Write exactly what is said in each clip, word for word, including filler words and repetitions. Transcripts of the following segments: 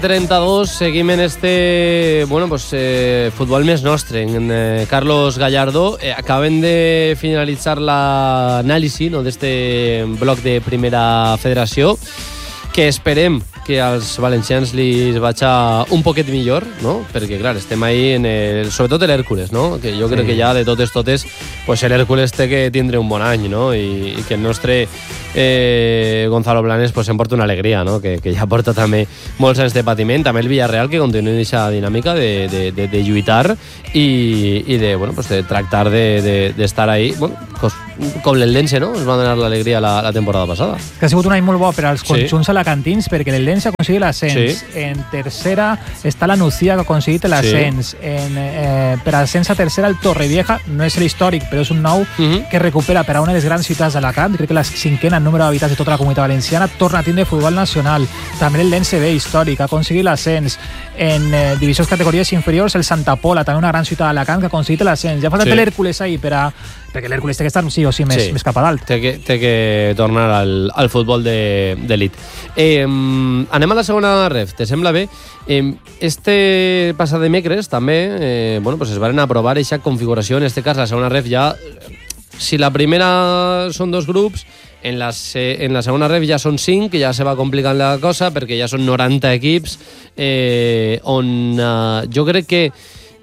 trenta-dos, seguim en este bueno, pues, eh, futbol més nostre, en eh, Carlos Gallardo. Eh, acaben de finalitzar l'anàlisi, no, d'este bloc de Primera Federació, que esperem que als valencians li vaig un poquet millor, no? Perquè, clar, estem ahí en el, sobretot l'Hèrcules, no? Que jo sí. crec que ja de totes totes pues l'Hèrcules té que tindre un bon any, no? I, i que el nostre eh, Gonzalo Blanes pues, em porta una alegria, no? Que, que ja porta també molts anys de patiment, també el Villarreal, que continua en aquesta dinàmica de, de, de, de lluitar i, i de, bueno, pues, de tractar d'estar de, de, ahí, bueno, pues, com l'Eldense, no? Ens va donar l'alegria la, la temporada passada. Que ha sigut un any molt bo per als conjunts sí. alacantins, perquè l'Eldense ha aconseguit l'ascens. Sí. En tercera està la Nucía, que ha aconseguit l'ascens. Sí. En, eh, per ascens a tercera el Torrevieja, no és l'històric, però és un nou uh -huh. que recupera per a una de les grans ciutats d'Alacant, crec que la cinquena en número d'habitants de tota la comunitat valenciana, torna a tindre futbol nacional. També l'Eldense B, històric, ha aconseguit l'ascens. En eh, divisions categories inferiors, el Santa Pola, també una gran ciutat d'Alacant, que ha aconseguit l'ascens. Ja ha faltat sí. l'Hèrcules ahí per a... perquè l'Hèrcules té que estar sí o sí més, sí. més cap a dalt. Té que, té que tornar al, al futbol d'elit. Eh, anem a la segona ref, te sembla bé? Eh, este passat dimecres també eh, bueno, pues es van aprovar aquesta configuració, en este cas la segona ref ja... Si la primera són dos grups, en la, en la segona ref ja són cinc, que ja se va complicant la cosa, perquè ja són noranta equips, eh, on eh, jo crec que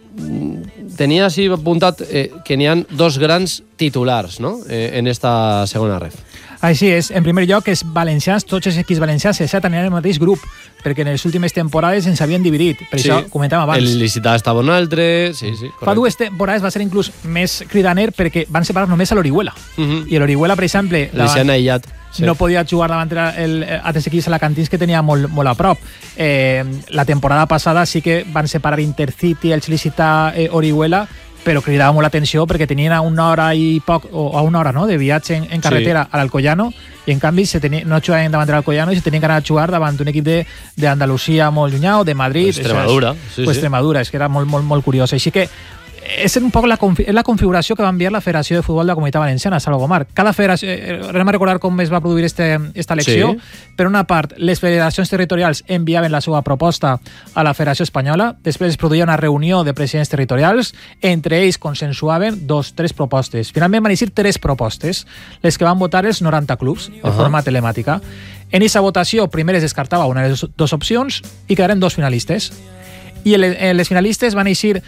tenia així apuntat eh, que n'hi ha dos grans titulars, no? eh, en esta segona ref. Així és. En primer lloc, els valencians, tots els equips valencians, els set aniran en el mateix grup, perquè en les últimes temporades ens havien dividit. Per sí. això comentàvem abans. El Licità estava un altre... Sí, sí, Fa dues temporades va ser inclús més cridaner perquè van separar només a l'Orihuela. Uh -huh. I l'Orihuela, per exemple... L'Ician aïllat. Sí. No podia jugar davant el, altres equips alacantins que tenia molt, molt a prop. Eh, la temporada passada sí que van separar Intercity, el Licità, eh, Orihuela, però cridava molt l'atenció perquè tenien a una hora i poc, o a una hora no, de viatge en, en carretera sí. a l'Alcoyano, i en canvi se tenia, no jugaven davant de l'Alcoyano i se tenien que anar a jugar davant un equip d'Andalusia molt llunyà o de Madrid. Extremadura. És, sí, pues sí. Extremadura, és que era molt, molt, molt curiós. Així que és un poc la, és la configuració que va enviar la Federació de Futbol de la Comunitat Valenciana, Salvador. Cada federació, eh, anem a recordar com es va produir este, esta elecció. Sí. Per una part, les federacions territorials enviaven la seva proposta a la Federació Espanyola, després es produïa una reunió de presidents territorials, entre ells consensuaven dos, tres propostes. Finalment van eixir tres propostes, les que van votar els noranta clubs, de uh -huh. forma telemàtica. En aquesta votació, primer es descartava una de les dues opcions i quedaren dos finalistes. I les finalistes van eixir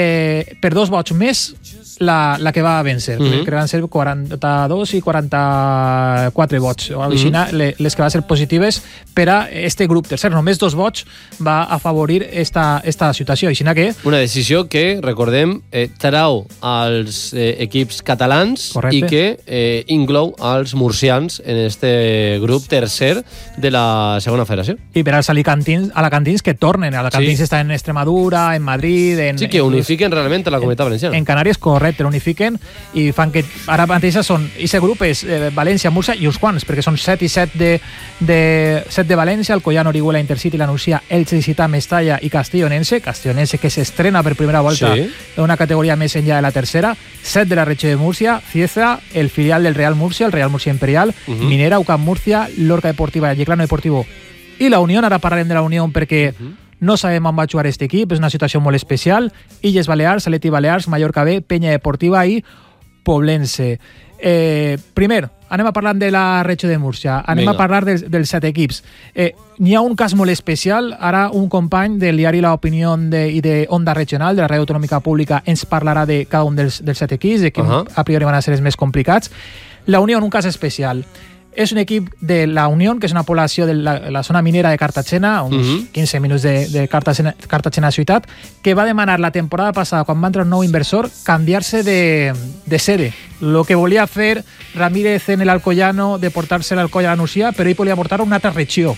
eh, per dos vots més la, la que va vèncer. Mm-hmm. Que van ser quaranta-dos i quaranta-quatre vots. O mm-hmm. les que van ser positives per a este grup tercer. Només dos vots va afavorir esta, esta situació. Així que... Una decisió que, recordem, eh, trau als eh, equips catalans. Correcte. I que eh, inclou als murcians en este grup tercer de la segona federació. I per als alicantins, alacantins que tornen. Alacantins sí. està en Extremadura, en Madrid... En, sí, que unifiquen realment la comunitat valenciana. En Canàries, correcte, unifiquen i fan que ara mateix són... Aquest grup és eh, València, Múrcia i uns quants, perquè són set i set de, de, set de València, Alcoyano, Orihuela, Intercity, la Nucía, Elche, Licità, Mestalla i Castellonense. Castellonense que s'estrena per primera volta sí. en una categoria més enllà de la tercera. set de la regió de Múrcia, Cieza, el filial del Real Múrcia, el Real Múrcia Imperial, uh -huh. Minera, U C A M Múrcia, Lorca Deportiva, Yeclano Deportivo i la Unió. Ara parlarem de la Unió perquè... Uh -huh. No sabem on va jugar aquest equip, és una situació molt especial. Illes Balears, Atleti Balears, Mallorca B, Penya Deportiva i Poblense. Eh, primer, anem a parlar de la regió de Múrcia. Anem Vinga. a parlar dels, dels set equips. Eh, N'hi ha un cas molt especial. Ara un company del diari La Opinió de, i de Onda Regional, de la Ràdio Autonòmica Pública, ens parlarà de cada un dels, dels set equips, de que uh -huh. a priori van a ser els més complicats. La Unió, un cas especial. És un equip de la Unió, que és una població de la, la zona minera de Cartagena, uns uh-huh. quinze minuts de, de Cartagena, Cartagena ciutat, que va demanar la temporada passada, quan va entrar un nou inversor, canviar-se de, de sede. Lo que volia fer Ramírez en l'Alcoyano, de portar-se l'Alcoyano a la Nucía, però ell volia portar-ho a una altra regió.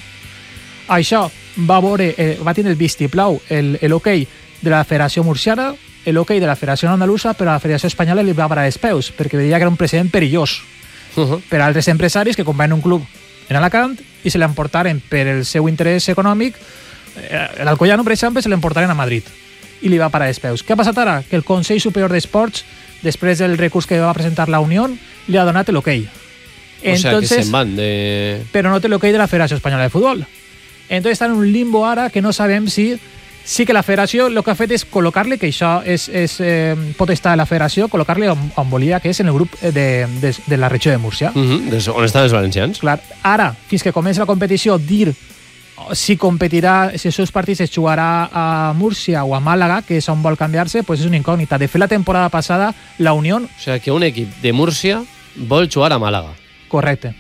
Això va, veure, eh, va tenir el vistiplau, l'hoquei de la Federació Murciana, l'hoquei de la Federació Andalusa, però a la Federació Espanyola li va parar els peus, perquè veia que era un precedent perillós. Uh-huh. Per a altres empresaris que compraven un club en Alacant i se l'emportaren per el seu interès econòmic. L'Alcoyano, per exemple, se l'emportaren a Madrid i li va parar els peus. Què ha passat ara? Que el Consell Superior d'Esports, després del recurs que va presentar la Unió, li ha donat l'hoquei. O sea, que se'n van de... Però no té l'hoquei de la Federació Espanyola de Futbol. Entonces està en un limbo ara que no sabem si sí que la federació el que ha fet és col·locar-li, que això és, és eh, pot estar a la federació, col·locar-li on, on volia, que és en el grup de, de, de la regió de Múrcia. Mm -hmm. On estan els valencians. Clar, ara, fins que comenci la competició, dir si competirà, si els seus partits es jugarà a Múrcia o a Màlaga, que és on vol canviar-se, pues és una incògnita. De fet, la temporada passada, la Unió... O sigui, que un equip de Múrcia vol jugar a Màlaga. Correcte.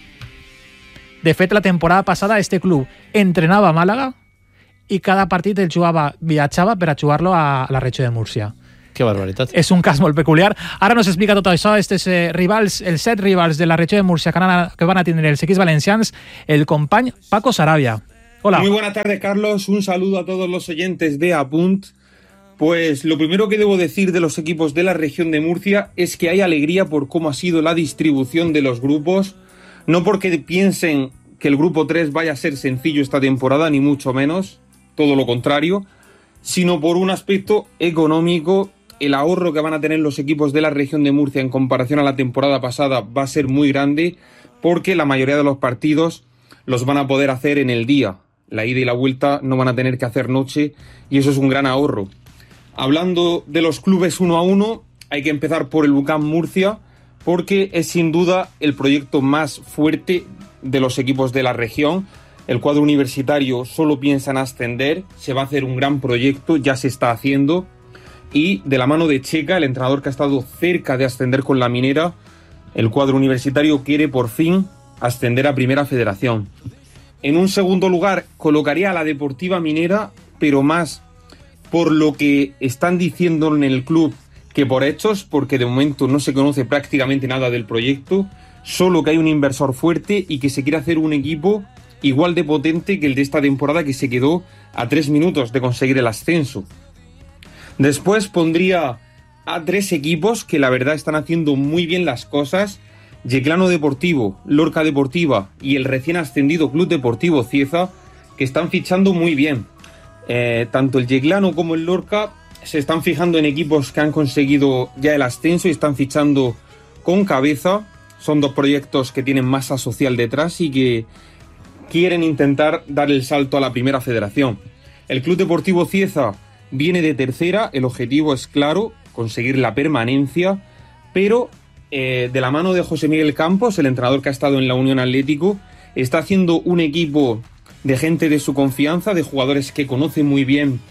De fet, la temporada passada, este club entrenava a Màlaga i cada partit el jugava, viatjava per a jugar-lo a la regió de Múrcia. Que barbaritat. És un cas molt peculiar. Ara nos explica tot això, estes eh, rivals, els set rivals de la regió de Múrcia que, han, que van a tindre els equips valencians, el company Paco Sarabia. Hola. Muy buena tarde, Carlos. Un saludo a todos los oyentes de Apunt. Pues lo primero que debo decir de los equipos de la región de Murcia es que hay alegría por cómo ha sido la distribución de los grupos, no porque piensen que el grupo tres vaya a ser sencillo esta temporada, ni mucho menos, todo lo contrario, sino por un aspecto económico. El ahorro que van a tener los equipos de la región de Murcia en comparación a la temporada pasada va a ser muy grande, porque la mayoría de los partidos los van a poder hacer en el día. La ida y la vuelta no van a tener que hacer noche, y eso es un gran ahorro. Hablando de los clubes uno a uno, hay que empezar por el UCAM Murcia, porque es sin duda el proyecto más fuerte de los equipos de la región. El cuadro universitario solo piensa en ascender, se va a hacer un gran proyecto, ya se está haciendo, y de la mano de Checa, el entrenador que ha estado cerca de ascender con la Minera, el cuadro universitario quiere por fin ascender a Primera Federación. En un segundo lugar colocaría a la Deportiva Minera, pero más por lo que están diciendo en el club que por hechos, porque de momento no se conoce prácticamente nada del proyecto, solo que hay un inversor fuerte y que se quiere hacer un equipo igual de potente que el de esta temporada, que se quedó a tres minutos de conseguir el ascenso. Después pondría a tres equipos que la verdad están haciendo muy bien las cosas: Yeclano Deportivo, Lorca Deportiva y el recién ascendido Club Deportivo Cieza, que están fichando muy bien. Eh, tanto el Yeclano como el Lorca se están fijando en equipos que han conseguido ya el ascenso y están fichando con cabeza. Son dos proyectos que tienen masa social detrás y que quieren intentar dar el salto a la Primera Federación. El Club Deportivo Cieza viene de tercera, el objetivo es claro, conseguir la permanencia, pero eh, de la mano de José Miguel Campos, el entrenador que ha estado en la Unión Atlético, está haciendo un equipo de gente de su confianza, de jugadores que conoce muy bien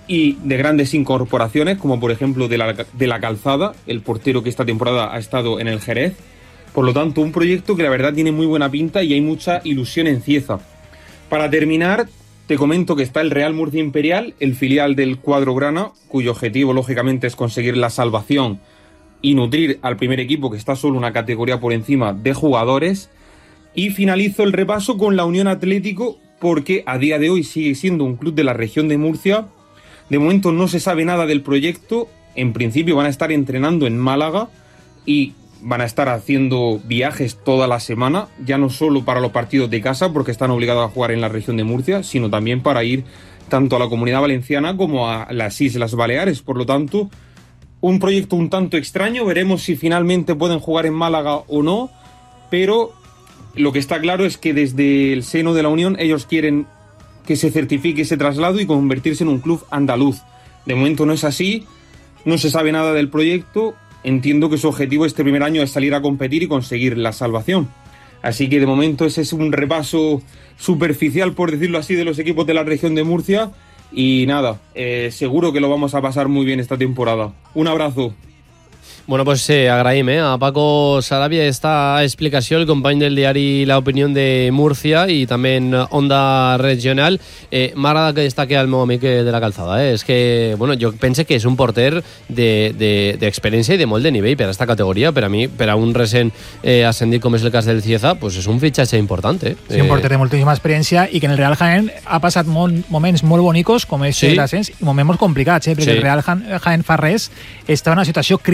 y de grandes incorporaciones, como por ejemplo de la, de la Calzada, el portero que esta temporada ha estado en el Jerez. Por lo tanto, un proyecto que la verdad tiene muy buena pinta y hay mucha ilusión en Cieza. Para terminar, te comento que está el Real Murcia Imperial, el filial del cuadro grana, cuyo objetivo lógicamente es conseguir la salvación y nutrir al primer equipo, que está solo una categoría por encima de jugadores. Y finalizo el repaso con la Unión Atlético, porque a día de hoy sigue siendo un club de la región de Murcia. De momento no se sabe nada del proyecto. En principio van a estar entrenando en Málaga y van a estar haciendo viajes toda la semana, ya no solo para los partidos de casa, porque están obligados a jugar en la región de Murcia, sino también para ir tanto a la Comunidad Valenciana como a las Islas Baleares. Por lo tanto, un proyecto un tanto extraño. Veremos si finalmente pueden jugar en Málaga o no, pero lo que está claro es que desde el seno de la Unión ellos quieren que se certifique ese traslado y convertirse en un club andaluz. De momento no es así, no se sabe nada del proyecto. Entiendo que su objetivo este primer año es salir a competir y conseguir la salvación. Así que de momento ese es un repaso superficial, por decirlo así, de los equipos de la región de Murcia. Y nada, eh, seguro que lo vamos a pasar muy bien esta temporada. Un abrazo. Bueno, pues eh, agraïm eh, a Paco Sarabia esta explicació, el company del diari La Opinión de Múrcia i també en Onda Regional. Eh, M'agrada que destaque el meu amic de la Calzada. Eh? És que, bueno, jo pense que és un porter d'experiència de, de, i de molt de nivell per a aquesta categoria. Per a mi, per a un recent eh, ascendit com és el cas del Cieza, pues és un fitxatge important. Eh? Sí, un porter de moltíssima experiència i que en el Real Jaén ha passat molt, moments molt bonicos, com és sí. l'ascens, i moments molt complicats, eh? perquè sí. el Real Jaén fa res, està en una situació crítica.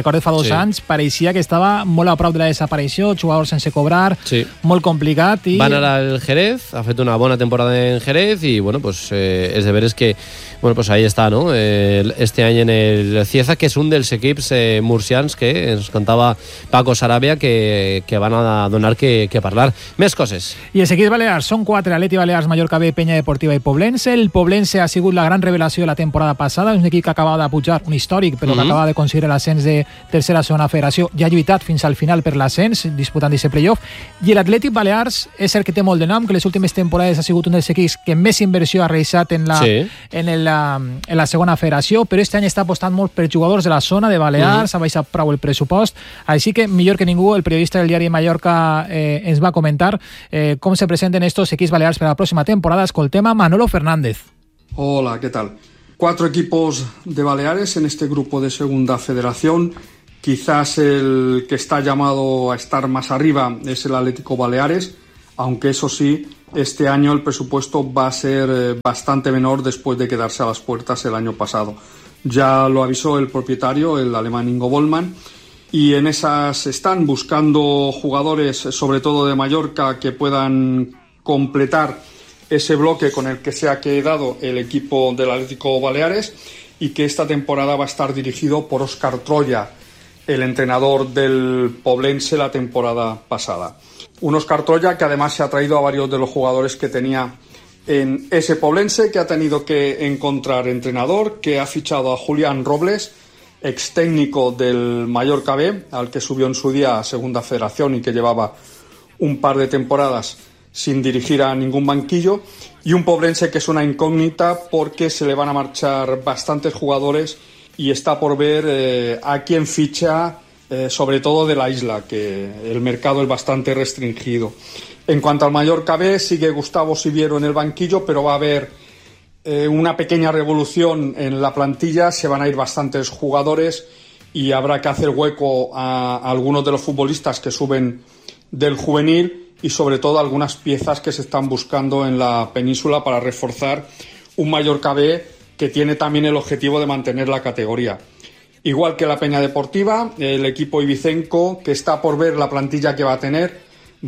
recordeu fa dos Sí. anys, pareixia que estava molt a prop de la desaparició, jugadors sense cobrar, Sí. molt complicat. I... Va anar al Jerez, ha fet una bona temporada en Jerez y bueno, pues eh, es de veres que bueno, pues ahí está, ¿no? Eh, este any en el Cieza, que és un dels equips eh, murcians que ens contava Paco Sarabia que, que van a donar que, que parlar. Més coses. I els equips balears són quatre: Atleti Balears, Mallorca B, Penya Deportiva i Poblense. El Poblense ha sigut la gran revelació de la temporada passada, és un equip que acaba de pujar, un històric, però mm-hmm. que acaba de aconseguir l'ascens de tercera a segona federació, ja ha lluitat fins al final per l'ascens, disputant aquest playoff. I l'Atlètic Balears és cert que té molt de nom, que les últimes temporades ha sigut un dels equips que més inversió ha realitzat en la, Sí. en el, en la segona federació, però este any està apostant molt per jugadors de la zona de Balears, ha baixat prou el pressupost, així que millor que ningú el periodista del diari de Mallorca eh, ens va comentar eh, com se presenten estos equipos balears para la próxima temporada. Escoltem a Manolo Fernández. Hola, ¿qué tal? Cuatro equipos de Baleares en este grupo de segunda federación. Quizás el que está llamado a estar más arriba es el Atlético Baleares, aunque eso sí, este año el presupuesto va a ser bastante menor después de quedarse a las puertas el año pasado. Ya lo avisó el propietario, el alemán Ingo Bollmann, y en esas están buscando jugadores, sobre todo de Mallorca, que puedan completar ese bloque con el que se ha quedado el equipo del Atlético Baleares, y que esta temporada va a estar dirigido por Óscar Troya, el entrenador del Poblense la temporada pasada. Un Óscar Troya que además se ha traído a varios de los jugadores que tenía en ese Poblense, que ha tenido que encontrar entrenador, que ha fichado a Julián Robles, ex técnico del Mallorca B, al que subió en su día a Segunda Federación y que llevaba un par de temporadas sin dirigir a ningún banquillo, y un Poblense que es una incógnita porque se le van a marchar bastantes jugadores y está por ver eh, a quién ficha, eh, sobre todo de la isla, que el mercado es bastante restringido. En cuanto al Mallorca B, sigue Gustavo Siviero en el banquillo, pero va a haber eh, una pequeña revolución en la plantilla, se van a ir bastantes jugadores y habrá que hacer hueco a, a algunos de los futbolistas que suben del juvenil, y sobre todo algunas piezas que se están buscando en la península para reforzar un Mallorca B que tiene también el objetivo de mantener la categoría. Igual que la Peña Deportiva, el equipo ibicenco, que está por ver la plantilla que va a tener,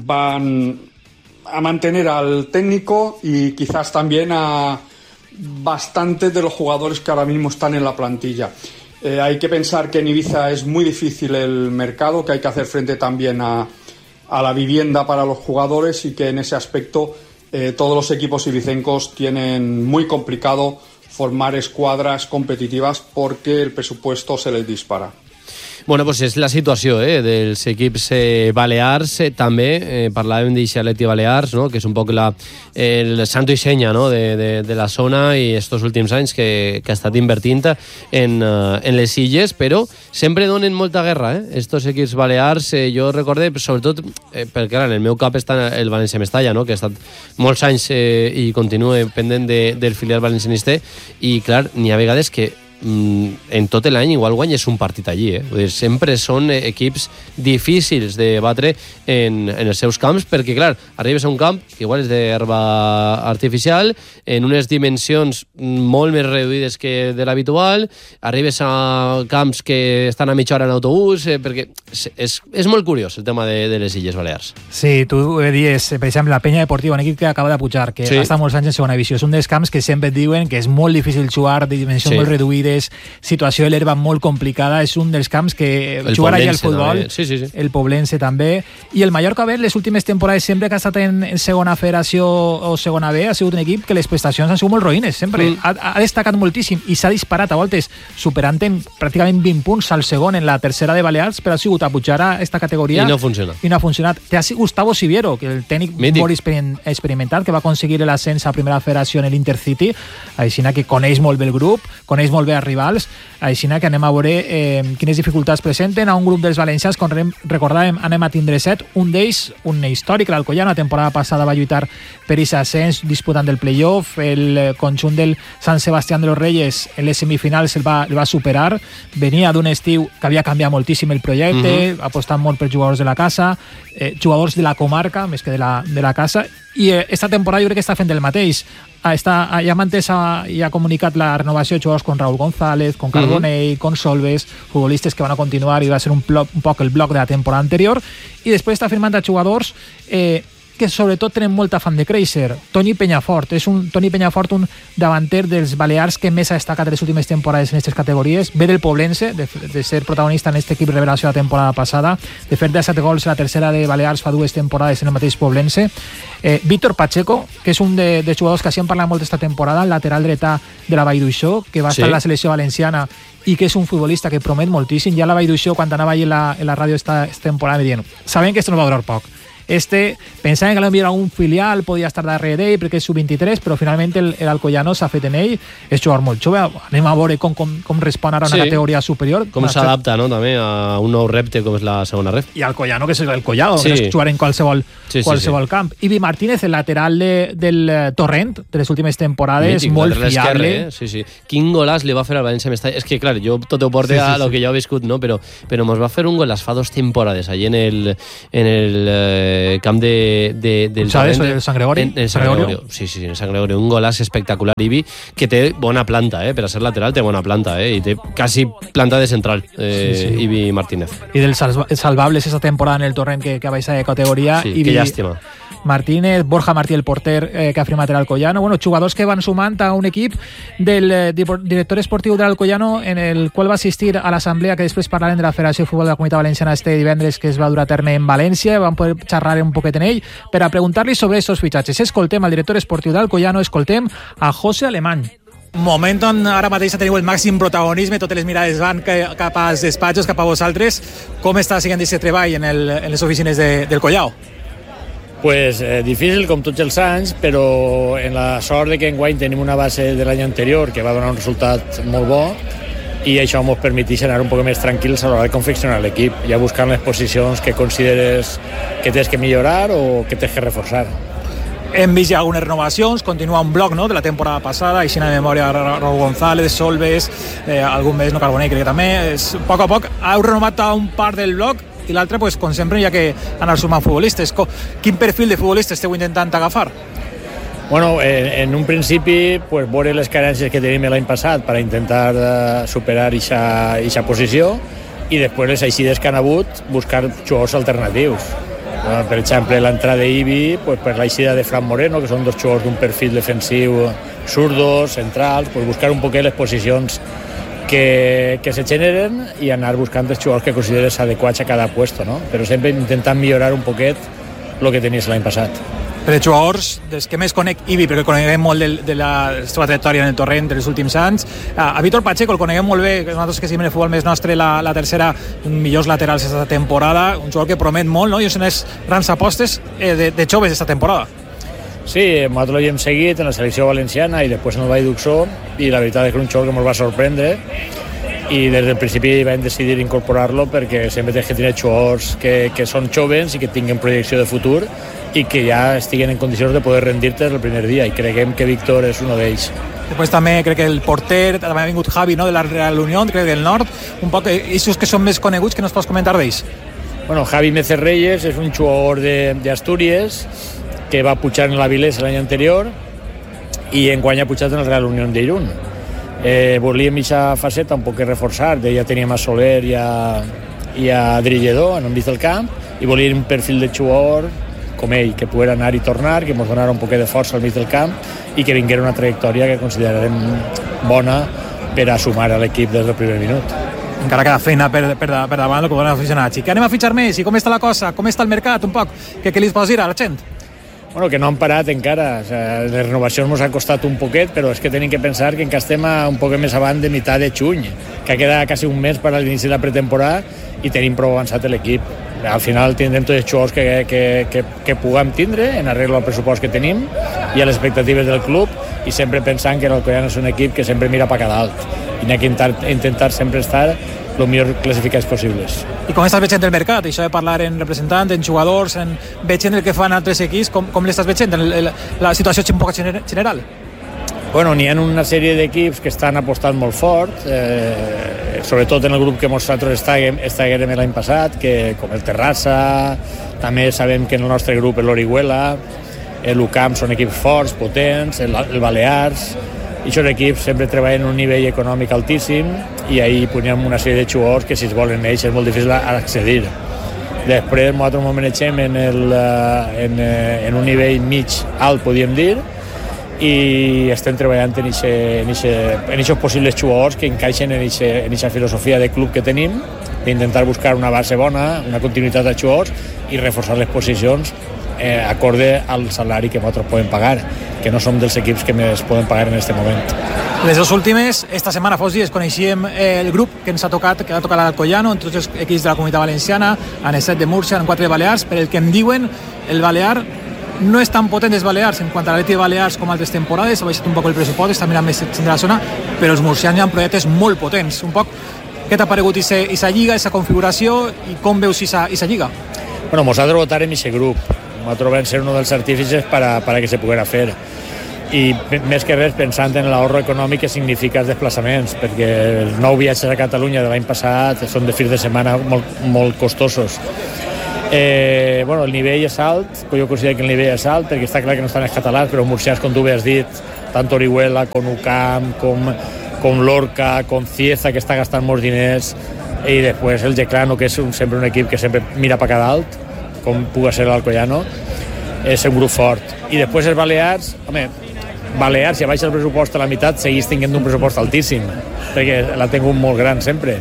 van a mantener al técnico y quizás también a bastantes de los jugadores que ahora mismo están en la plantilla. Eh, hay que pensar que en Ibiza es muy difícil el mercado, que hay que hacer frente también a a la vivienda para los jugadores, y que en ese aspecto eh, todos los equipos ibicencos tienen muy complicado formar escuadras competitivas porque el presupuesto se les dispara. Bueno, pues és la situació eh, dels equips eh, balears. Eh, també eh, parlàvem d'Atleti Balears, no? Que és un poc la, el santo i senya, no? de, de, de la zona, i estos últims anys que, que ha estat invertint en, uh, en les illes, però sempre donen molta guerra, eh? Estos equips balears. Eh, jo recordé, sobretot, eh, perquè clar, en el meu cap està el València Mestalla, no? Que ha estat molts anys eh, i continua pendent de, del filial valencianista, i clar, n'hi ha vegades que en tot l'any igual guanyes un partit allí, eh? Vull dir, sempre són equips difícils de batre en, en els seus camps, perquè clar, arribes a un camp que igual és d'herba artificial, en unes dimensions molt més reduïdes que de l'habitual, arribes a camps que estan a mitja hora en autobús, eh, perquè és, és molt curiós el tema de, de les Illes Balears. Sí, tu dius, per exemple, la Penya Deportiva, un equip que acaba de pujar, que sí. està molts anys en segona divisió, és un dels camps que sempre et diuen que és molt difícil jugar, de dimensions sí. molt reduïdes, situació de l'herba molt complicada, és un dels camps que el jugar allà al futbol, sí, sí, sí. el Poblense també, i el Mallorca B, les últimes temporades, sempre que ha estat en, en segona federació o segona B, ha sigut un equip que les prestacions han sigut molt roïnes, sempre, mm. ha, ha destacat moltíssim i s'ha disparat a voltes, superant en pràcticament vint punts al segon en la tercera de Balears, però ha sigut a pujar a esta categoria i no funciona. I no ha funcionat. Té ha sigut Gustavo Siviero, que el tècnic Mític. molt experimentat, que va aconseguir l'ascens a primera federació en l'Intercity, així que coneix molt bé el grup, coneix molt bé els rivals, així que anem a veure eh, quines dificultats presenten a un grup dels valencians. Com recordàvem, anem a tindre set, un d'ells, un històric, l'Alcoyano, la temporada passada va lluitar per aquest ascens disputant del playoff, el conjunt del Sant Sebastián de los Reyes en les semifinals el va, el va superar, venia d'un estiu que havia canviat moltíssim el projecte, uh-huh. apostant molt per jugadors de la casa, eh, jugadors de la comarca més que de la, de la casa, i eh, esta temporada jo crec que està fent el mateix. està, ja m'ha entès i ha comunicat la renovació de jugadors con Raúl González, con Carbonell, uh-huh. con Solves, futbolistes que van a continuar i va ser un, bloc, un poc el bloc de la temporada anterior, i després està firmant a jugadors eh, que sobretot tenen molt afany de créixer. Toni Penyafort, és un Toni Penyafort, un davanter dels Balears que més ha destacat en les últimes temporades en aquestes categories, ve del Poblense, de, de ser protagonista en aquest equip revelació la temporada passada, de fer disset gols a la tercera de Balears fa dues temporades en el mateix Poblense. Eh, Víctor Pacheco, que és un de, de jugadors que així hem parlat molt esta temporada, el lateral dretà de la Vall d'Uixó, que va sí. estar en la selecció valenciana i que és un futbolista que promet moltíssim. Ja la Vall d'Uixó, quan anava allà en la, en la ràdio esta, esta temporada, me dient, sabem que esto no va durar poc. Este, pensaven que l'enviarà un filial, podia estar darrere d'ell perquè és sub vint-i-tres, però finalment el, el Alcoyano s'ha fet en ell, és jugador molt jove, anem a veure com, com, com respon ara a una sí. categoria superior. Com s'adapta, no?, també a un nou repte com és la segona ref. I Alcoyano, que és el Collado, sí. que és jugar en qualsevol, sí, sí, qualsevol sí. camp. Ibi Martínez, el lateral de, del Torrent, de les últimes temporades, Mític, molt fiable. Eh? Sí, sí. Quin golàs li va fer al València Mestalla? És que, clar, jo tot ho porto sí, sí, a lo sí. que jo he viscut, no? Però, però mos va fer un golàs fa dos temporades allí en el, en el eh, camp de De, del ¿Sabes? El San Gregorio. En, en San Gregorio. Sí, sí, en San Gregorio. Un golaç espectacular. Ibi, que té bona planta, eh? Per a ser lateral té bona planta, eh? I té quasi planta de central, eh, sí, sí. Ibi Martínez. I dels salvables esta temporada en el Torrent que, que ha baixat de categoria. Sí, Ibi que llàstima. Martínez, Borja Martí, el porter eh, que ha firmat l'Alcoyano. Bueno, jugadors que van sumant a un equip del eh, director esportiu de l'Alcoyano, en el qual va assistir a l'assemblea que després parlarem de la Federació de Futbol de la Comunitat Valenciana este divendres, que es va dur a terme en València. Vam poder xerrar un poquet en ell per a preguntar-li sobre aquests fitxatges. Escoltem al director esportiu d'Alcoyano, escoltem a José Alemany. Un moment on ara mateix teniu el màxim protagonisme, totes les mirades van cap als despatxos, cap a vosaltres. Com està siguent aquest treball en, el, en les oficines de, del Collao? Pues eh, difícil com tots els anys, però en la sort de que enguany tenim una base de l'any anterior que va donar un resultat molt bo i això ens permeteix anar un poc més tranquils a l'hora de confeccionar l'equip, ja buscant les posicions que consideres que tens que millorar o que tens que reforçar. Hem vist ja algunes renovacions, continua un bloc, no?, de la temporada passada, així en memòria Raúl González, Solves, eh, algun més, no, Carbonell, crec que també. És, a poc a poc heu renovat un part del bloc i l'altre, pues, com sempre, ja que anar sumant futbolistes. Quin perfil de futbolistes esteu intentant agafar? Bueno, en, en un principi, pues, veure les carències que tenim l'any passat per intentar uh, superar aquesta posició i després les eixides que han hagut buscar jugadors alternatius. Uh, per exemple, l'entrada d'Ibi, pues, per l'eixida de Fran Moreno, que són dos jugadors d'un perfil defensiu zurdos, centrals, pues, buscar un poquet les posicions que, que se generen i anar buscant els jugadors que consideres adequats a cada puesto, no? Però sempre intentant millorar un poquet el que tenies l'any passat. Per els jugadors, des que més conec Ibi, perquè coneguem molt de, de la seva trajectòria en el Torrent dels últims anys, a, a Víctor Pacheco el coneguem molt bé, que nosaltres que seguim el futbol més nostre, la, la tercera, millors laterals aquesta temporada, un jugador que promet molt, no? I són les grans apostes eh, de, de joves aquesta temporada. Sí, nosaltres l'hem seguit en la selecció valenciana i després en el Vall d'Uixó i la veritat és que és un jugador que ens va sorprendre i des del principi vam decidir incorporar-lo perquè sempre tens que tenir jugadors que, que són joves i que tinguin projecció de futur i que ja estiguen en condicions de poder rendir-te el primer dia i creguem que Víctor és un d'ells. Després també crec que el porter, també ha vingut Javi, no?, de la Real Unión, crec del Nord, un poc aquests que són més coneguts, que no es pots comentar d'ells? Bueno, Javi Meces Reyes és un jugador d'Astúries que va pujar en la Vilesa l'any anterior i enguany ha pujat en el Real Unión d'Irún. Eh, volíem aquesta faceta un poc reforçar, ja teníem a Soler i a, i a Drilledor en l'àmbit del camp i volíem un perfil de jugador com ell, que poguera anar i tornar, que ens donara un poc de força al mig del camp i que vinguera una trajectòria que considerarem bona per a sumar a l'equip des del primer minut. Encara queda feina per, per, per davant el que volen aficionar. I que anem a fitxar més? I com està la cosa? Com està el mercat? Un poc? Que, que li pots dir a la gent? Bueno, que no han parat encara. O sea, les renovacions ens han costat un poquet, però és que tenim que pensar que encara estem un poc més avant de meitat de juny, que queda quasi un mes per a l'inici de la pretemporada i tenim prou avançat l'equip. Al final tindrem tots els jugadors que, que, que, que puguem tindre en arreglo al pressupost que tenim i a les expectatives del club i sempre pensant que l'Alcoyano és un equip que sempre mira per cada alt i n'hi ha que intentar, intentar sempre estar el millor classificats possibles. I com estàs veient el mercat? Això de parlar en representant, en jugadors, en veient el que fan altres equips, com, com l'estàs veient? El, el, la situació un poc general? Bueno, n'hi ha una sèrie d'equips que estan apostant molt fort, eh, sobretot en el grup que nosaltres estàvem, estàvem l'any passat, que, com el Terrassa, també sabem que en el nostre grup l'Orihuela, l'U C A M són equips forts, potents, el, el Balears, i aquests equips sempre treballen en un nivell econòmic altíssim i ahir poníem una sèrie de jugadors que si es volen ells és molt difícil accedir. Després nosaltres ens manegem en, el, en, en un nivell mig alt, podríem dir, i estem treballant en aquests possibles jugadors que encaixen en aquesta filosofia de club que tenim, d'intentar buscar una base bona, una continuïtat de jugadors i reforçar les posicions eh, acorde al salari que nosaltres podem pagar, que no som dels equips que més poden pagar en aquest moment. Les dues últimes, esta setmana fa uns dies coneixíem el grup que ens ha tocat, que ha tocat l'Alcoyano, entre tots els equips de la Comunitat Valenciana, en set de Múrcia, en quatre de Balears, per el que em diuen, el Balear no és tan potent dels Balears en quant a l'Atleti de Balears com altres temporades, ha baixat un poc el pressupost, està mirant més de la zona, però els murcians hi ha projectes molt potents. Un poc, què t'ha paregut aquesta lliga, aquesta configuració, i com veus aquesta lliga? Bueno, nosaltres votarem aquest grup. Nosaltres vam ser un dels artífices para, para que se poguera fer. I més que res pensant en l'ahorro econòmic que significa els desplaçaments, perquè els nou viatges a Catalunya de l'any passat són de fins de setmana molt, molt costosos. Eh, bueno, el nivell és alt, jo considero que el nivell és alt, perquè està clar que no estan els catalans, però murcians, com tu has dit, tant Orihuela, com U C A M, com, com Lorca, com Cieza, que està gastant molts diners, i després el Yeclano, que és un, sempre un equip que sempre mira per cada alt, com pugui ser l'Alcoyano, és un grup fort. I després els Balears, home, Balears, si baixa el pressupost a la meitat, seguís tinguent un pressupost altíssim, perquè l'ha tingut molt gran sempre.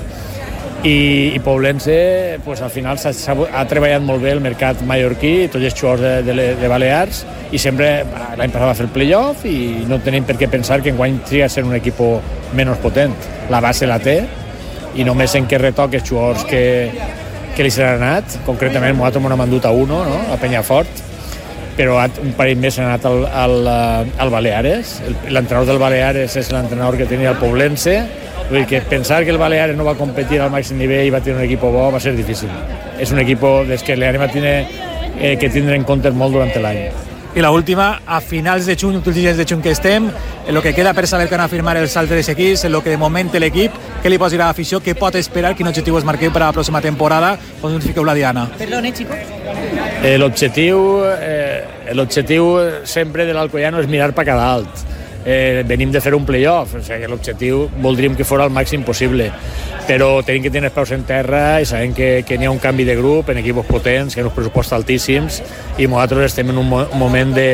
I, i Poblense, pues, al final s'ha, s'ha, ha treballat molt bé el mercat mallorquí, tots els jugadors de, de, de Balears, i sempre l'any passat va fer el playoff i no tenim per què pensar que enguany triga a ser un equip menys potent. La base la té i només en què retoques jugadors que, que li s'han anat, concretament nosaltres m'ho hem endut a uno, no? A Penyafort, però un parell més s'ha anat al, al, al Baleares. L'entrenador del Baleares és l'entrenador que tenia el Poblense. Vull dir que pensar que el Baleares no va competir al màxim nivell i va tenir un equip bo va ser difícil. És un equip des que l'anem a tenir eh, que tindre en compte molt durant l'any. I la última, a finals de juny, últims dies de juny que estem, en lo que queda per saber que van a firmar els altres equips, en lo que de moment té l'equip, què li pots dir a l'afició, què pot esperar, quin objectiu es marqueu per a la pròxima temporada, on us fiqueu la diana? Perdone, chico. Eh, l'objectiu, eh, l'objectiu sempre de l'Alcoyano és mirar per cada alt. Eh, venim de fer un playoff, o sigui que l'objectiu voldríem que fos el màxim possible, però tenim que tenir els peus en terra i sabem que, que n'hi ha un canvi de grup en equips potents, que hi ha uns pressupostos altíssims i nosaltres estem en un, mo- un moment de,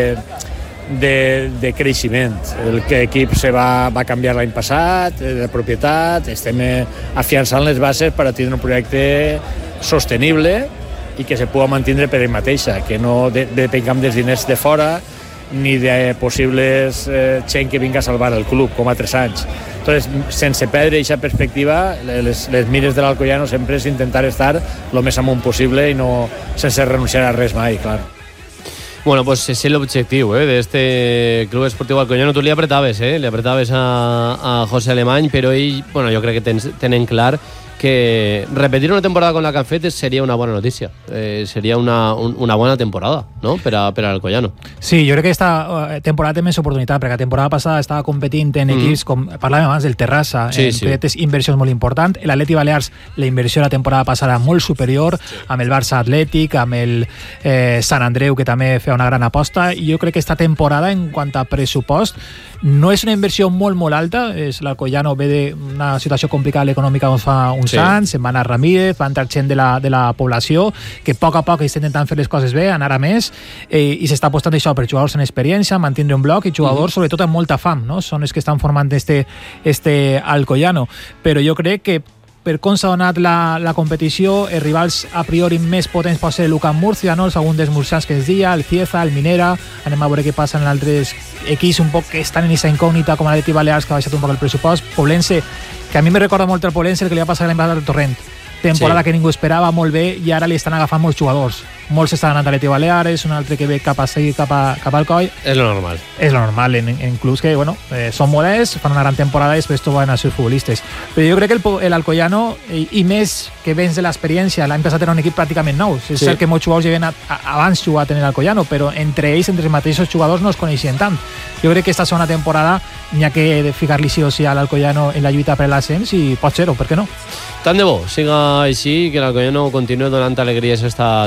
de, de creixement. El que equip se va, va canviar l'any passat, de propietat, estem afiançant les bases per a tindre un projecte sostenible i que se pugui mantenir per ell mateixa, que no de, depenguem dels diners de fora ni de possibles eh, gent que vinga a salvar el club, com a tres anys. Entonces, sense perdre aquesta perspectiva, les, les mires de l'Alcoyano sempre és intentar estar el més amunt possible i no sense renunciar a res mai, clar. Bueno, pues ese es el objetivo ¿eh? de este Club Esportiu Alcoyano. Tú le apretaves, ¿eh? le apretaves a, a José Alemany, pero ell, bueno, yo creo que ten, tenen clar que repetir una temporada con la que han fet seria una bona notícia. Eh, seria una, un, una bona temporada, no?, per a, per a l'Alcoyano. Sí, jo crec que esta temporada té més oportunitat, perquè la temporada passada estava competint en equips, mm. com parlàvem abans del Terrassa, sí, en sí. projectes inversions molt importants. L'Atleti Balears, la inversió la temporada passada molt superior, sí. amb el Barça Atlètic, amb el eh, Sant Andreu, que també feia una gran aposta, i jo crec que esta temporada, en quant a pressupost, no és una inversió molt, molt alta. L'Alcoyano ve d'una situació complicada econòmica fa uns sí. anys, se'n va anar Ramírez, va entrar gent de la, de la població, que a poc a poc està intentant fer les coses bé, anar a més, eh, i s'està apostant això per jugadors en experiència, mantindre un bloc, i jugadors mm-hmm. sobretot amb molta fam, no? Són els que estan formant este, este Alcoyano. Però jo crec que per com s'ha donat la, la competició, els rivals a priori més potents pot ser l'U C A M Múrcia, no? El segon dels murcians que es dia, el Cieza, el Minera. Anem a veure què passa en altres equips un poc que estan en aquesta incògnita, com l'Atleti Balears, que ha baixat un poc el pressupost. Poblense, que a mi me recorda molt el Poblense, el que li va passar l'any passat al Torrent. Temporada sí. que ningú esperava, molt bé, i ara li estan agafant molts jugadors. Molts estan anant a l'Atleti Baleares, un altre que ve cap a seguir cap, a, cap al coll. És lo normal. És lo normal en, en clubs que, bueno, eh, són modests, fan una gran temporada i després troben els seus futbolistes. Però jo crec que l'Alcoyano, i, i més que vens de l'experiència, l'any passat era un equip pràcticament nou. És sí. cert que molts jugadors ja havien abans jugat en l'Alcoyano, però entre ells, entre els mateixos jugadors, no es coneixien tant. Jo crec que esta segona temporada n'hi ha que ficar-li sí o sí a l'Alcoyano en la lluita per l'ascens, i pot ser-ho, per què no? Tant de bo siga així, que l'Alcoyano continuï donant alegries esta temporada.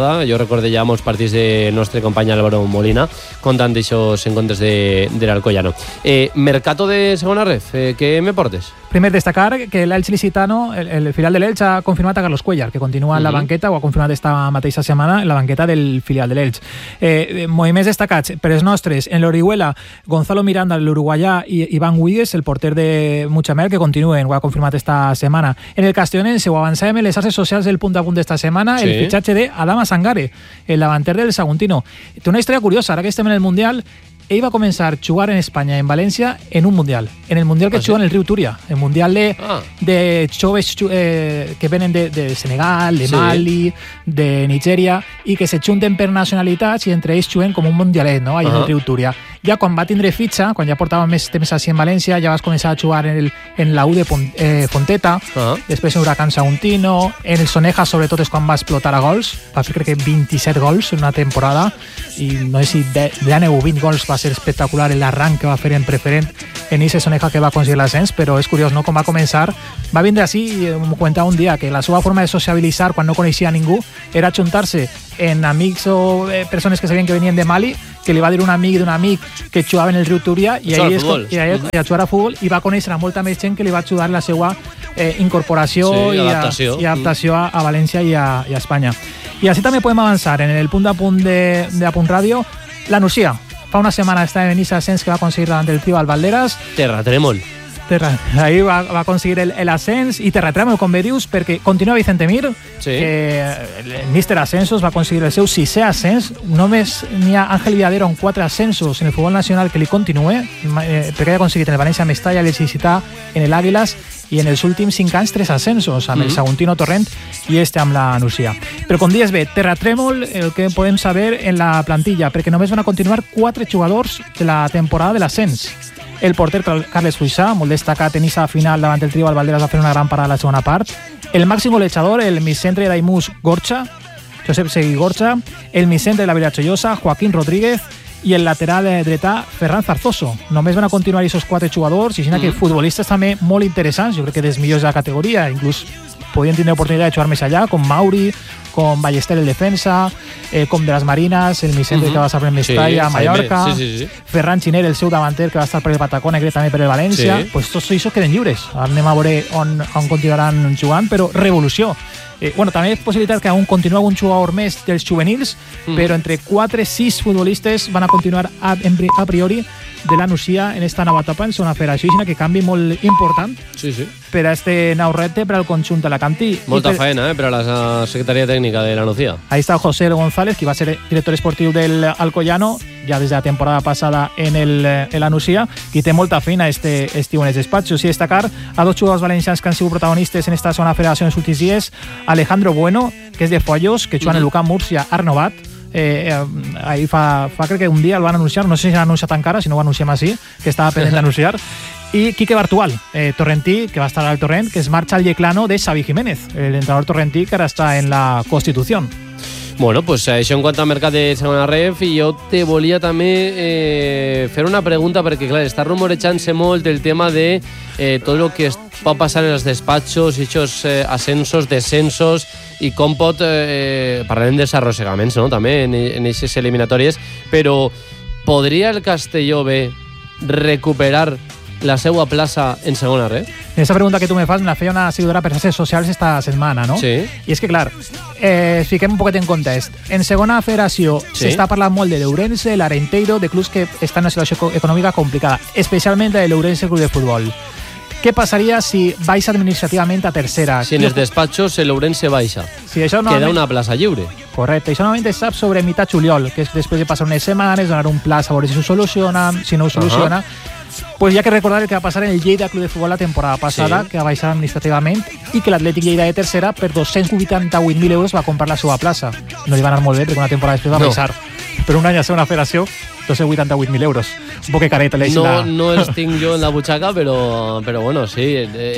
temporada. Jo recorde ja molts partits de nostre company Álvaro Molina contant d'aixòs encontres de, de l'Alcoyano. Eh, mercato de segona ref, eh, què me portes? Primer, destacar que l'Elx Licitano, el, el filial de l'Elx, ha confirmat a Carlos Cuellar, que continua en la uh-huh. banqueta, ho ha confirmat esta mateixa setmana en la banqueta del filial de l'Elx. Eh, moviments destacats per els nostres, en l'Orihuela, Gonzalo Miranda, l'uruguaià, i Iván Huigues, el porter de Mutxamel, que continuen, ho ha confirmat esta setmana. En el Castellonense, ho avançàvem en les xarxes socials del punt a punt d'esta setmana, sí. el fitxatge de Adama Sangare, el davanter del Saguntino. Té una història curiosa, ara que estem en el Mundial. Ell va començar a jugar en Espanya, en València, en un Mundial. En el Mundial que ah, juga sí? en el riu Túria. El Mundial de, ah. de joves eh, que venen de, de Senegal, de sí. Mali, de Nigèria, i que se junten per nacionalitats i entre ells juguen com un mundialet, no? Allà uh -huh. en el riu Túria. Ja quan va tindre fitxa, quan ja portava més temps així en València, ja vas començar a jugar en, el, en la U de eh, Fonteta, uh -huh. després en Huracán Saguntino, en el Soneja sobretot és quan va explotar a gols, va fer crec que vint-i-set gols en una temporada, i no sé si deu o vint gols va ser espectacular l'arranc que va fer en preferent en ese Soneja que va aconseguir l'ascens, però és curiós, no?, com va començar. Va vindre així, i m'ho comentava un dia, que la seva forma de sociabilitzar quan no coneixia ningú era juntar-se en amics o eh, persones que sabien que venien de Mali, que li va dir un amic d'un amic que jugava en el riu Túria, i ahir a jugar a futbol, i va conèixer a molta més gent que li va ajudar en la seva eh, incorporació sí, i adaptació, a, i adaptació a, a València i a, i a Espanya. I així també podem avançar en el punt a punt de, de Apunt Ràdio. La Nucía, fa una setmana estava en Issa ascens que va aconseguir davant del Tribal Valderas. Terratrèmol. Terra, ahí va, va aconseguir l'ascens, i terratrèmol, com bé dius, perquè continua Vicente Mir, sí. que el míster Ascensos va aconseguir el seu sisè ascens. Només n'hi ha Ángel Villadero amb quatre ascensos en el futbol nacional que li continue, eh, perquè ha aconseguit en el València Mestalla, el Cicità, en el Àguilas, i en els últims cinc anys tres ascensos, amb mm-hmm. el Saguntino Torrent i este amb la Nucía. Però com dies bé, terratrèmol, el que podem saber en la plantilla, perquè només van a continuar quatre jugadors de la temporada de l'ascens. El porter Carles Fluixà, molt destacat en esa final davant el Tribal Valderas, va fer una gran parada a la segona part. El màxim golejador, el miscentre d'Aimus Gorcha, Josep Seguí Gorcha. El miscentre de la Vila Chollosa, Joaquín Rodríguez. I el lateral dretà, Ferran Zarzoso. Només van a continuar aquests quatre jugadors, i així mm. que futbolistes també molt interessants, jo crec que dels millors de la categoria, inclús podien tindre oportunitat de jugar més allà, com Mauri, com Ballester el defensa, eh, com de les Marines, el miscentre uh-huh. que va estar per Mestalla, sí, a Mallorca, sí, sí, sí. Ferran Xiner, el seu davanter, que va estar per el Patacona, i també per el València. Sí. Pues tots això queden lliures. Anem a veure on, on continuaran jugant, però revolució. Eh, bueno, també és possibilitat que aún continua un jugador més dels juvenils, mm. però entre quatre i sis futbolistes van a continuar a, a priori de la Nucía en esta nova etapa en segona federació, que canvi molt important sí, sí. per a este nou repte per al conjunt alacantí. Molta per... feina eh, per a la Secretaria Tècnica de la Nucía. Ahí está José González, que va ser director esportiu del Alcoyano ja des de la temporada passada en, el, en la Nucía, i té molta feina este estiu en els despatxos. I destacar a dos jugadors valencians que han sigut protagonistes en esta segona federació en els últims dies. Alejandro Bueno, que és de Follos, que juga en el Lucan Múrcia, ha renovat. Eh, eh, ahí fa, fa crec que un dia el van anunciar, no sé si l'han anunciat encara, si no ho anunciem així, que estava pendent d'anunciar. I Quique Bartual, eh, torrentí, que va estar al Torrent, que es marxa al Yeclano de Xavi Jiménez, el entrenador torrentí que ara està en la Constitución. Bueno, pues això en quant al mercat de segona ref, i jo te volia també eh, fer una pregunta, perquè clar, està rumorejant-se molt el tema de eh, tot el que pot passar en els despatxos, aquests eh, ascensos, descensos, i com pot, eh, parlem dels arrossegaments, no?, també en aquestes eliminatòries, però podria el Castelló B recuperar la seva plaça en segona ref? Esa pregunta que tu me fas me la feia una seguidora per xarxes socials esta setmana, no? Sí. I és que, clar, eh, fiquem un poquet en context. En segona federació sí. s'està parlant molt de l'Ourense, l'Arenteiro, de clubs que estan en una situació econòmica complicada, especialment de l'Ourense Club de Futbol. Què passaria si baixa administrativament a tercera? Si en els despatxos l'Ourense baixa, sí, això no queda una plaça lliure. Correcte, això normalment es sap sobre mitjà juliol, que és després de passar unes setmanes, donar un plaç a veure si ho soluciona, si no ho soluciona. Uh-huh. Pues hi ha que recordar el que va passar en el Lleida Club de Futbol la temporada passada, sí. que va baixar administrativament, i que l'Atlètic Lleida de tercera per dos-cents vuitanta-vuit mil euros va comprar la seva plaça. No li va anar molt bé perquè una temporada després va no. baixar. Per un any a ser una federació, dos-cents vuitanta-vuit mil euros. Un poc careta l'eix. No, la... no els tinc jo en la butxaca, però, però bueno, sí,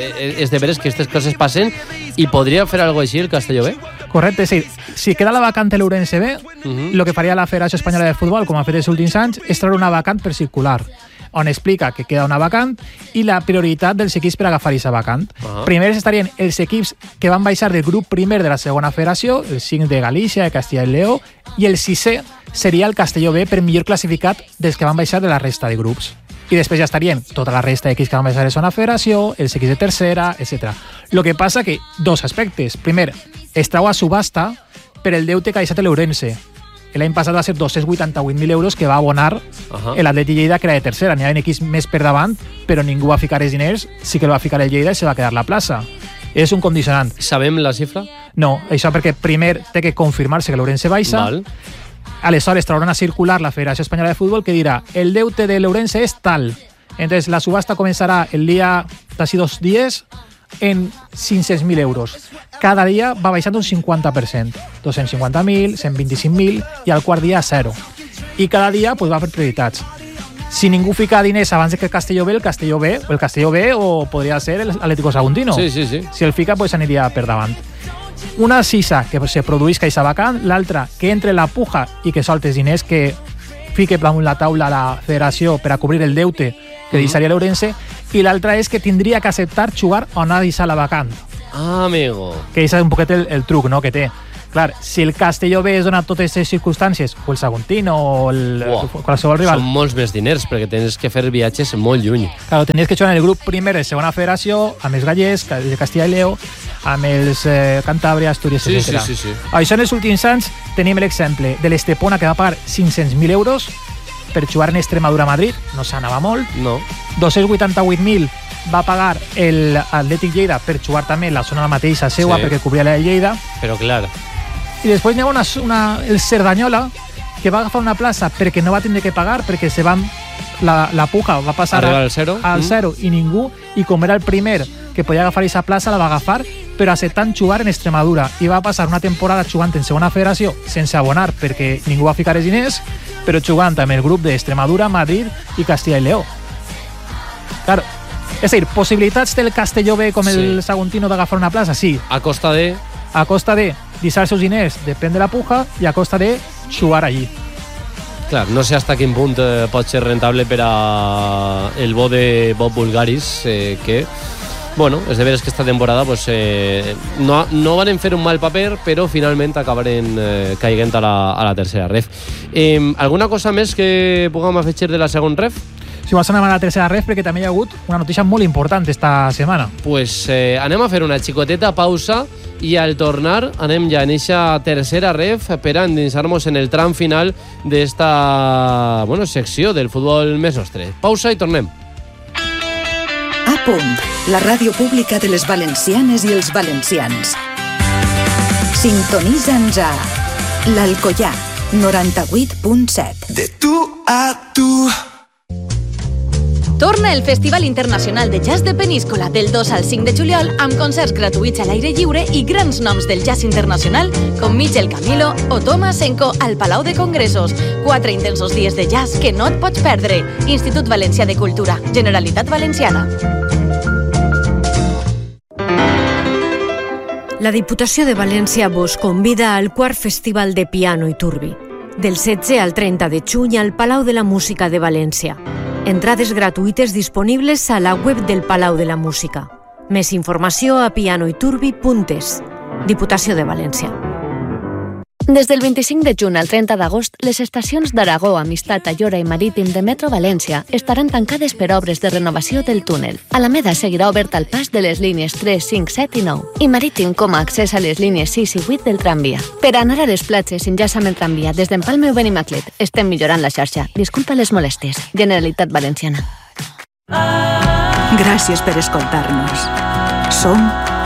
és de veres que aquestes coses passen, i podria fer alguna cosa així el Castelló B? Correcte, sí. Si queda la vacant l'Ourense B, uh-huh. lo que faria la Federació Espanyola de Futbol, com ha fet els últims anys, és treure una vacant per circular. on explica que queda una vacant i la prioritat dels equips per agafar aquesta vacant. Uh-huh. Primers estarien els equips que van baixar del grup primer de la segona federació, el cinc de Galícia, de Castilla i Lleó, i el sisè seria el Castelló B per millor classificat dels que van baixar de la resta de grups. I després ja estarien tota la resta d'equips que van baixar de segona federació, els equips de tercera, etcètera. Lo que passa que dos aspectes. Primer, es trau a subhasta per el deute que ha deixat l'Ourense. L'any passat va ser dos-cents vuitanta-vuit mil euros que va abonar uh-huh. l'Atlètic Lleida, que era de tercera. N'hi havia equips més per davant, però ningú va ficar els diners, sí que el va ficar el Lleida i se va quedar la plaça. És un condicionant. Sabem la xifra? No, això perquè primer té que confirmar-se que l'Ourense baixa. Val. Aleshores trauran a circular la Federació Espanyola de Futbol que dirà el deute de l'Ourense és tal. Entonces la subhasta comenzarà el dia d'ací dos dies en cinc-cents mil euros. Cada dia va baixant un cinquanta per cent. dos-cents cinquanta mil, cent vint-i-cinc mil i al quart dia zero. I cada dia pues, va per prioritats. Si ningú fica diners abans que el Castelló B, el Castelló B, o el Castelló B o podria ser l'Atlético Saguntino. Sí, sí, sí. Si el fica, pues aniria per davant. Una sisa que se produïsca aquesta vacant, l'altra que entre la puja i que solti els diners que fique damunt la taula la federació per a cobrir el deute que uh-huh. deixaria l'Ourense, i l'altra és que tindria que acceptar jugar on ha deixat la vacant. Ah, amigo. Que és un poquet el, el truc, no?, que té. Clar, si el Castelló B es dona totes aquestes circumstàncies, o el Saguntino, o el, wow. qualsevol rival... Són molts més diners, perquè tens que fer viatges molt lluny. Claro, tenies que jugar en el grup primer de segona federació, amb els Gallers, de Castilla i Lleó, amb els eh, Cantàbria, Astúries, sí, etcètera. Sí, sí, sí. Això en els últims anys tenim l'exemple de l'Estepona, que va pagar cinc-cents mil euros per jugar en Extremadura a Madrid, no s'anava molt. No. dos-cents vuitanta-vuit mil va pagar l'Atlètic Lleida per jugar també en la zona mateixa seua, sí. perquè cobria la de Lleida. Però clar... I després n'hi ha una, una, el Cerdanyola, que va agafar una plaça perquè no va tindre que pagar, perquè se van, la, la puja va passar a, al zero, al zero mm. i ningú, i com era el primer que podia agafar aquesta plaça, la va agafar, però acceptant jugar en Extremadura. I va passar una temporada jugant en segona federació sense abonar, perquè ningú va ficar els diners, però jugant amb el grup d'Extremadura, Madrid i Castilla i Lleó. Claro. És a dir, possibilitats del Castelló B com sí. el Saguntino d'agafar una plaça? Sí. A costa de... A costa de deixar els seus diners, depèn de la puja, i a costa de jugar allí. Clar, no sé hasta quin punt eh, pot ser rentable per a el bo de Bob Bulgaris, eh, que, bueno, és de veres que esta temporada pues, eh, no, no van fer un mal paper, però finalment acabaren eh, caiguent a la, a la tercera ref. Eh, alguna cosa més que puguem afegir de la segon ref? Si vas anar a la tercera ref, perquè també hi ha hagut una notícia molt important esta setmana. Pues eh, anem a fer una xicoteta pausa i al tornar anem ja en eixa tercera ref per a endinsar-nos en el tram final d'esta bueno, secció del futbol més nostre. Pausa i tornem. A punt, la ràdio pública de les valencianes i els valencians. Sintonitza'ns a l'Alcoià, noranta-vuit punt set. De tu a tu. Torna el Festival Internacional de Jazz de Peníscola del dos al cinc de juliol amb concerts gratuïts a l'aire lliure i grans noms del jazz internacional com Michel Camilo o Thomas Enko al Palau de Congressos. Quatre intensos dies de jazz que no et pots perdre. Institut Valencià de Cultura, Generalitat Valenciana. La Diputació de València vos convida al quart Festival de Piano i Turbi, del setze al trenta de juny al Palau de la Música de València. Entrades gratuïtes disponibles a la web del Palau de la Música. Més informació a pianoiturbi punt es. Diputació de València. Des del vint-i-cinc de juny al trenta d'agost, les estacions d'Aragó, Amistat, Ayora i Marítim de Metro València estaran tancades per obres de renovació del túnel. Alameda seguirà obert al pas de les línies tres, cinc, set i nou, i Marítim com a accés a les línies sis i vuit del tramvia. Per anar a les platges, enllaça amb el tramvia des d'Empalme o Benimaclet. Estem millorant la xarxa. Disculpa les molèsties. Generalitat Valenciana. Gràcies per escoltar-nos. Som